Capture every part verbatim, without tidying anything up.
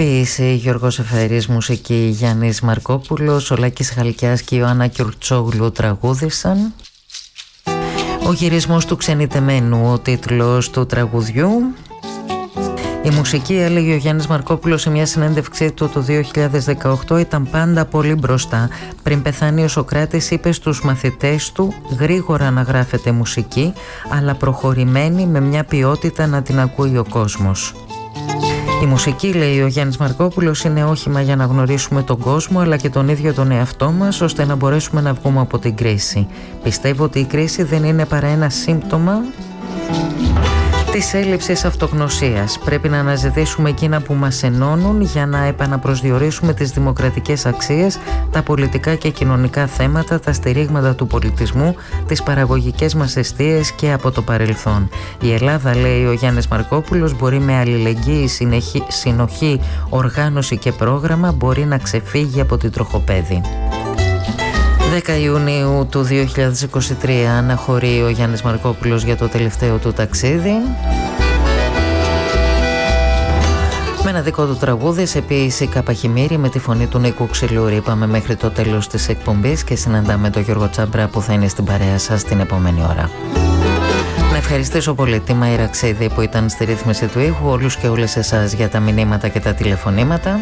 Ποιήση Γιώργος Εφέρης, μουσική Γιάννης Μαρκόπουλος, ο Λάκης Χαλκιάς και η Ιωάννα Κιουρτσόγλου τραγούδισαν. Ο γυρισμός του ξενιτεμένου, ο τίτλος του τραγουδιού. Η μουσική, έλεγε ο Γιάννης Μαρκόπουλος σε μια συνέντευξή του το δύο χιλιάδες δεκαοκτώ, ήταν πάντα πολύ μπροστά. Πριν πεθάνει ο Σωκράτης είπε στους μαθητές του γρήγορα να γράφετε μουσική, αλλά προχωρημένη με μια ποιότητα να την ακούει ο κόσμος. Η μουσική, λέει ο Γιάννης Μαρκόπουλος, είναι όχημα για να γνωρίσουμε τον κόσμο αλλά και τον ίδιο τον εαυτό μας, ώστε να μπορέσουμε να βγούμε από την κρίση. Πιστεύω ότι η κρίση δεν είναι παρά ένα σύμπτωμα της έλλειψης αυτογνωσίας. Πρέπει να αναζητήσουμε εκείνα που μας ενώνουν για να επαναπροσδιορίσουμε τις δημοκρατικές αξίες, τα πολιτικά και κοινωνικά θέματα, τα στηρίγματα του πολιτισμού, τις παραγωγικές μας αιστείες και από το παρελθόν. Η Ελλάδα, λέει ο Γιάννης Μαρκόπουλος, μπορεί με αλληλεγγύη, συνεχή, συνοχή, οργάνωση και πρόγραμμα μπορεί να ξεφύγει από την τροχοπέδη. δέκα Ιουνίου του δύο χιλιάδες είκοσι τρία αναχωρεί ο Γιάννης Μαρκόπουλος για το τελευταίο του ταξίδι. Με ένα δικό του τραγούδι σε ποίηση Καπαχημήρη με τη φωνή του Νίκου Ξυλούρη. Πάμε μέχρι το τέλος της εκπομπής και συναντάμε τον Γιώργο Τσάμπρα που θα είναι στην παρέα σας την επόμενη ώρα. Να ευχαριστήσω πολύ τη Μαΐρα Ξίδη που ήταν στη ρύθμιση του ήχου, όλους και όλες εσάς για τα μηνύματα και τα τηλεφωνήματα.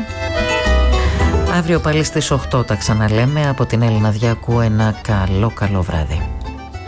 Αύριο πάλι στις οκτώ τα ξαναλέμε. Από την Έλληνα Διάκου ένα καλό καλό βράδυ.